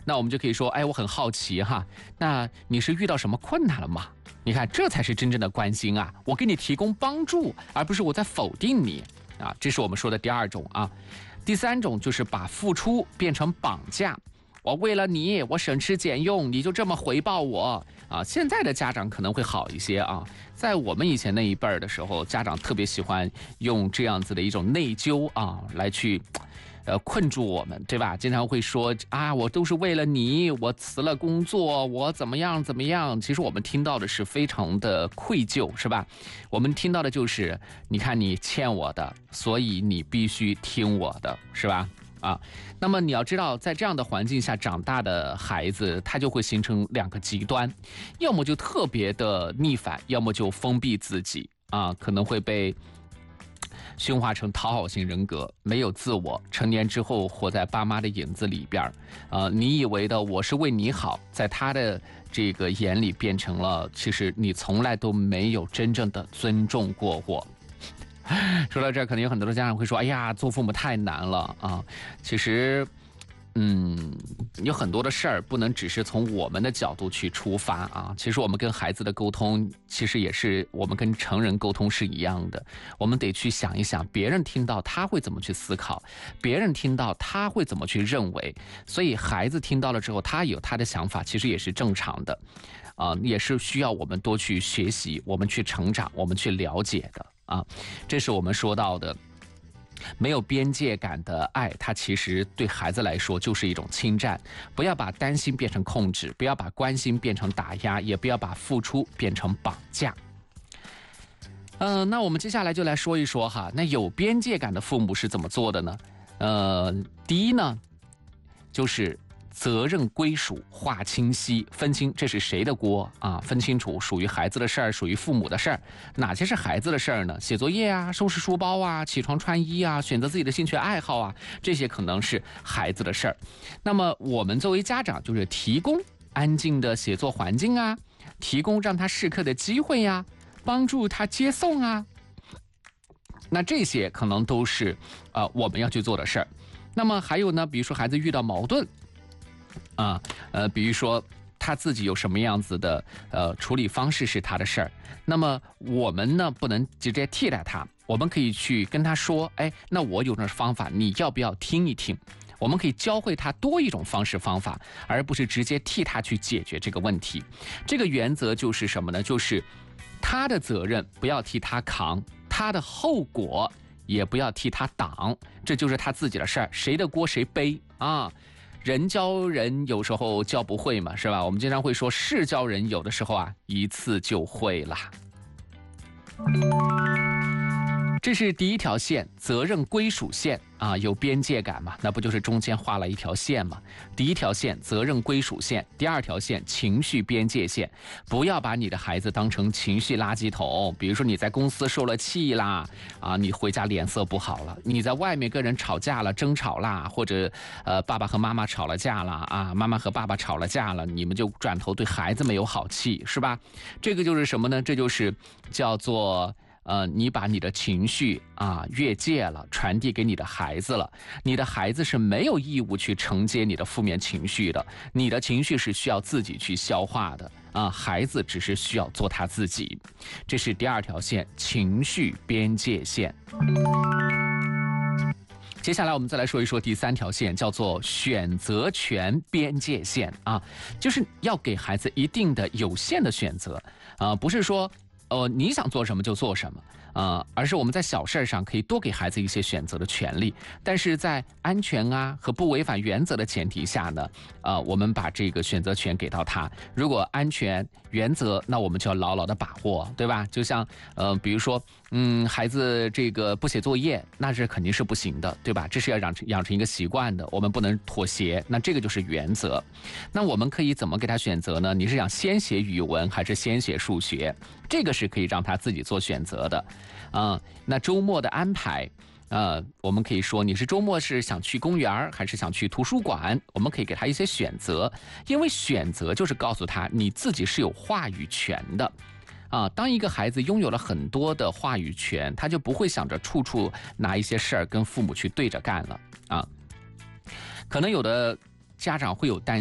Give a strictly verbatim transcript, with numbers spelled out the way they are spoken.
那我们就可以说，哎，我很好奇哈，那你是遇到什么困难了吗？你看，这才是真正的关心啊！我给你提供帮助，而不是我在否定你啊。这是我们说的第二种啊。第三种就是把付出变成绑架。我为了你，我省吃俭用，你就这么回报我啊？现在的家长可能会好一些啊，在我们以前那一辈儿的时候，家长特别喜欢用这样子的一种内疚啊来去。呃，困住我们，对吧？经常会说啊，我都是为了你，我辞了工作，我怎么样怎么样。其实我们听到的是非常的愧疚，是吧？我们听到的就是，你看你欠我的，所以你必须听我的，是吧？啊，那么你要知道，在这样的环境下长大的孩子，他就会形成两个极端，要么就特别的逆反，要么就封闭自己啊，可能会被驯化成讨好型人格，没有自我，成年之后活在爸妈的影子里边，呃，你以为的我是为你好，在他的这个眼里变成了，其实你从来都没有真正的尊重过我。说到这儿，可能有很多的家长会说：“哎呀，做父母太难了啊！”其实，嗯，有很多的事儿不能只是从我们的角度去出发啊。其实我们跟孩子的沟通，其实也是我们跟成人沟通是一样的。我们得去想一想，别人听到他会怎么去思考，别人听到他会怎么去认为。所以孩子听到了之后，他有他的想法，其实也是正常的，啊、呃，也是需要我们多去学习，我们去成长，我们去了解的啊。这是我们说到的。没有边界感的爱，它其实对孩子来说就是一种侵占。不要把担心变成控制，不要把关心变成打压，也不要把付出变成绑架。嗯、呃，那我们接下来就来说一说哈，那有边界感的父母是怎么做的呢？呃，第一呢，就是责任归属划清晰，分清这是谁的锅啊？分清楚属于孩子的事儿，属于父母的事儿，哪些是孩子的事儿呢？写作业啊，收拾书包啊，起床穿衣啊，选择自己的兴趣爱好啊，这些可能是孩子的事儿。那么我们作为家长，就是提供安静的写作环境啊，提供让他试课的机会呀、啊，帮助他接送啊。那这些可能都是呃我们要去做的事儿。那么还有呢，比如说孩子遇到矛盾。啊，呃，比如说他自己有什么样子的呃处理方式是他的事儿，那么我们呢不能直接替代他，我们可以去跟他说，哎，那我有这方法，你要不要听一听？我们可以教会他多一种方式方法，而不是直接替他去解决这个问题。这个原则就是什么呢？就是他的责任不要替他扛，他的后果也不要替他挡，这就是他自己的事儿，谁的锅谁背啊。人教人有时候教不会嘛，是吧？我们经常会说事教人，有的时候啊一次就会啦。这是第一条线，责任归属线啊，有边界感嘛，那不就是中间画了一条线嘛？第一条线责任归属线，第二条线情绪边界线。不要把你的孩子当成情绪垃圾桶，比如说你在公司受了气啦，啊，你回家脸色不好了；你在外面跟人吵架了、争吵啦，或者呃爸爸和妈妈吵了架了啊，妈妈和爸爸吵了架了，你们就转头对孩子没有好气，是吧？这个就是什么呢？这就是叫做。呃，你把你的情绪啊越界了，传递给你的孩子了。你的孩子是没有义务去承接你的负面情绪的，你的情绪是需要自己去消化的啊。孩子只是需要做他自己，这是第二条线，情绪边界线。接下来我们再来说一说第三条线，叫做选择权边界线啊，就是要给孩子一定的有限的选择啊，不是说。呃，你想做什么就做什么，呃，而是我们在小事上可以多给孩子一些选择的权利，但是在安全啊和不违反原则的前提下呢，呃，我们把这个选择权给到他。如果安全原则，那我们就要牢牢的把握，对吧？就像呃，比如说，嗯，孩子这个不写作业，那这肯定是不行的，对吧？这是要养成养成一个习惯的，我们不能妥协。那这个就是原则。那我们可以怎么给他选择呢？你是想先写语文还是先写数学？这个是可以让他自己做选择的，啊、呃，那周末的安排，呃，我们可以说你是周末是想去公园还是想去图书馆？我们可以给他一些选择，因为选择就是告诉他你自己是有话语权的，啊，当一个孩子拥有了很多的话语权，他就不会想着处处拿一些事儿跟父母去对着干了啊。可能有的家长会有担心。